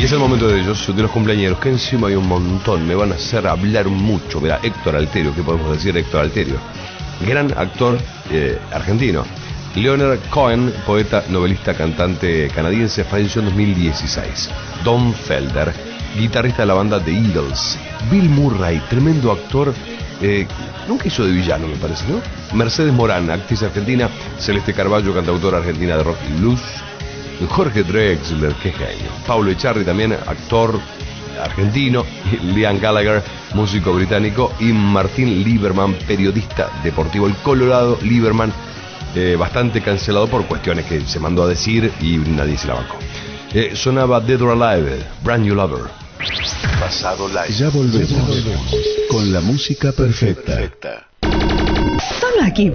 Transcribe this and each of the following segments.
Es el momento de ellos, de los cumpleañeros, que encima hay un montón, me van a hacer hablar mucho. Mira, Héctor Alterio, ¿qué podemos decir de Héctor Alterio? Gran actor argentino. Leonard Cohen, poeta, novelista, cantante canadiense, falleció en 2016. Don Felder, guitarrista de la banda The Eagles. Bill Murray, tremendo actor, nunca hizo de villano, me parece, ¿no? Mercedes Morán, actriz argentina. Celeste Carballo, cantautora argentina de rock y blues. Jorge Drexler, qué genio. Paulo Echarri, también actor argentino. Liam Gallagher, músico británico. Y Martín Lieberman, periodista deportivo. El Colorado Lieberman, bastante cancelado por cuestiones que se mandó a decir y nadie se la bancó. Sonaba Dead or Alive, Brand New Lover. Pasado Live. Ya volvemos con la música perfecta. Solo aquí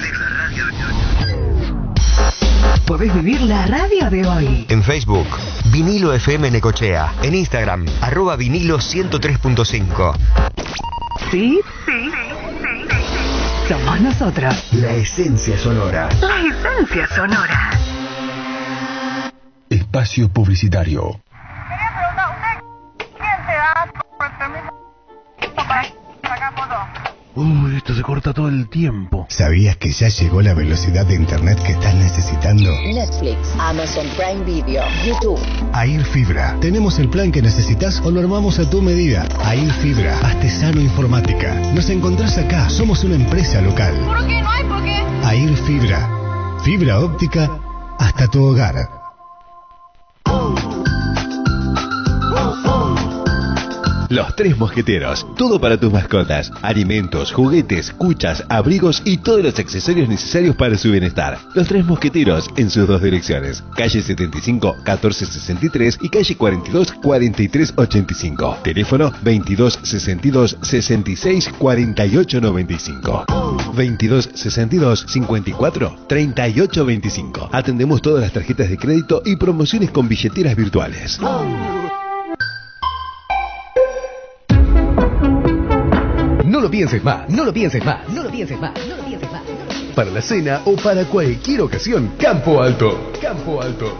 podés vivir la radio de hoy. En Facebook, Vinilo FM Necochea. En Instagram, @vinilo 103.5. ¿Sí? Somos nosotros. La esencia sonora. La esencia sonora. Espacio publicitario. Quería preguntar, ¿usted quién te da permiso para sacar fotos? Uy, esto se corta todo el tiempo. ¿Sabías que ya llegó la velocidad de internet que estás necesitando? Netflix, Amazon Prime Video, YouTube. AIR Fibra. Tenemos el plan que necesitas o lo armamos a tu medida. AIR Fibra. Artesano Informática. Nos encontrás acá. Somos una empresa local. ¿Por qué? ¿No hay por qué? AIR Fibra. Fibra óptica hasta tu hogar. Los Tres Mosqueteros, todo para tus mascotas, alimentos, juguetes, cuchas, abrigos y todos los accesorios necesarios para su bienestar. Los Tres Mosqueteros en sus dos direcciones, calle 75 1463 y calle 42 4385. Teléfono 22 62 66 48 95. 22 62 54 38 25. Atendemos todas las tarjetas de crédito y promociones con billeteras virtuales. No lo pienses más, no lo pienses más, no lo pienses más, no lo pienses más. Para la cena o para cualquier ocasión, Campo Alto. Campo Alto.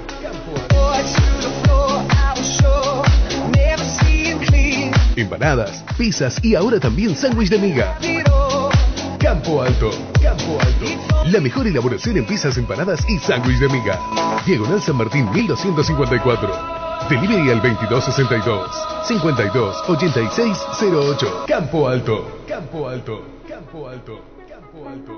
Empanadas, pizzas y ahora también sándwich de miga. Campo Alto. Campo Alto. La mejor elaboración en pizzas, empanadas y sándwich de miga. Diagonal San Martín 1254. Delivery al 2262 52 86 08. Campo Alto. Campo Alto. Campo Alto. Campo Alto.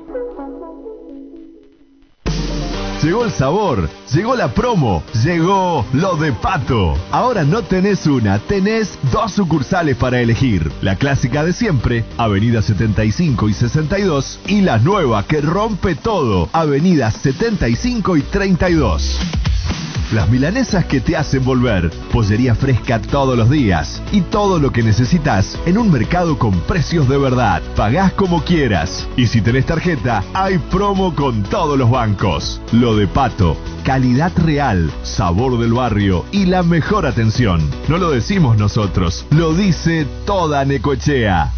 Llegó el sabor, llegó la promo, llegó lo de Pato. Ahora no tenés una, tenés dos sucursales para elegir. La clásica de siempre, Avenida 75 y 62. Y la nueva que rompe todo, Avenida 75 y 32. Las milanesas que te hacen volver. Pollería fresca todos los días. Y todo lo que necesitas en un mercado con precios de verdad. Pagás como quieras. Y si tenés tarjeta, hay promo con todos los bancos. Lo de Pato. Calidad real, sabor del barrio y la mejor atención. No lo decimos nosotros, lo dice toda Necochea.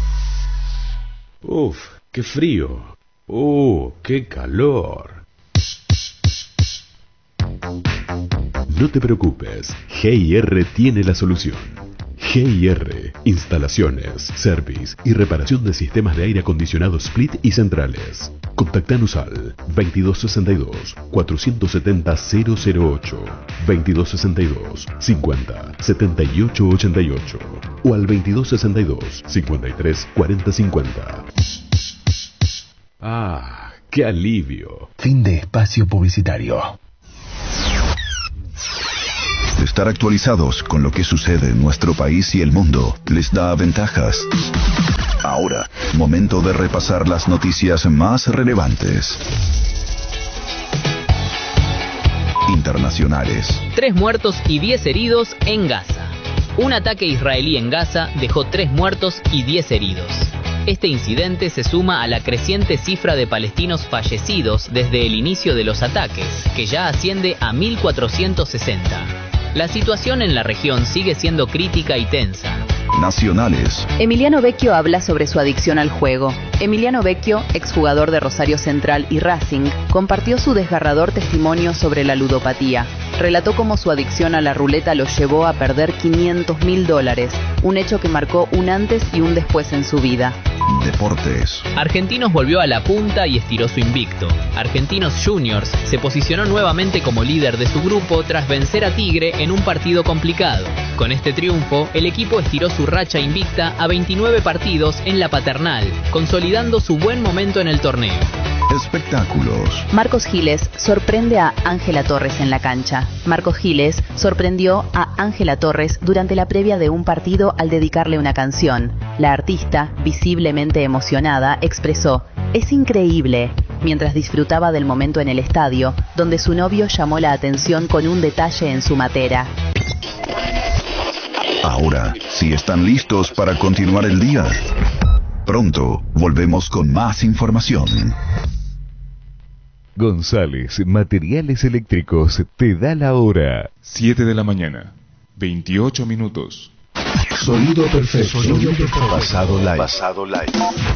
Uf, qué frío. Qué calor. No te preocupes, G&R tiene la solución. G&R, instalaciones, service y reparación de sistemas de aire acondicionado split y centrales. Contactanos al 2262 470 008, 2262 50 78 88 o al 2262 53 40 50. Ah, qué alivio. Fin de espacio publicitario. Estar actualizados con lo que sucede en nuestro país y el mundo les da ventajas. Ahora, momento de repasar las noticias más relevantes. Internacionales. 3 muertos y 10 heridos en Gaza. Un ataque israelí en Gaza dejó 3 muertos y 10 heridos. Este incidente se suma a la creciente cifra de palestinos fallecidos desde el inicio de los ataques, que ya asciende a 1.460. La situación en la región sigue siendo crítica y tensa. Nacionales. Emiliano Vecchio habla sobre su adicción al juego. Emiliano Vecchio, exjugador de Rosario Central y Racing, compartió su desgarrador testimonio sobre la ludopatía. relató cómo su adicción a la ruleta lo llevó a perder $500.000, un hecho que marcó un antes y un después en su vida. Deportes. Argentinos volvió a la punta y estiró su invicto. Argentinos Juniors se posicionó nuevamente como líder de su grupo tras vencer a Tigre en un partido complicado. Con este triunfo, el equipo estiró su racha invicta a 29 partidos en la Paternal, consolidando su buen momento en el torneo. Espectáculos. Marcos Giles sorprende a Ángela Torres en la cancha. Marcos Giles sorprendió a Ángela Torres durante la previa de un partido al dedicarle una canción. La artista, visiblemente emocionada, expresó: "Es increíble", mientras disfrutaba del momento en el estadio, donde su novio llamó la atención con un detalle en su matera. Ahora, si están listos para continuar el día, pronto volvemos con más información. González Materiales Eléctricos te da la hora. 7 de la mañana, 28 minutos. Sonido perfecto. Pasado live.